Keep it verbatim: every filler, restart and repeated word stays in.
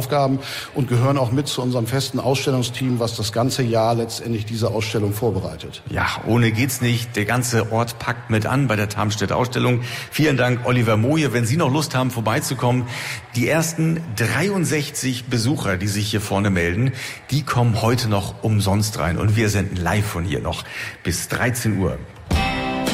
Aufgaben und gehören auch mit zu unserem festen Ausstellungsteam, was das ganze Jahr letztendlich diese Ausstellung vorbereitet. Ja, ohne geht's nicht. Der ganze Ort packt mit an bei der Tarmstädter Ausstellung. Vielen Dank, Oliver Moje. Wenn Sie noch Lust haben, vorbeizukommen, die ersten dreiundsechzig Besucher, die sich hier vorne melden, die kommen heute noch umsonst rein. Und wir senden live von hier noch bis dreizehn Uhr.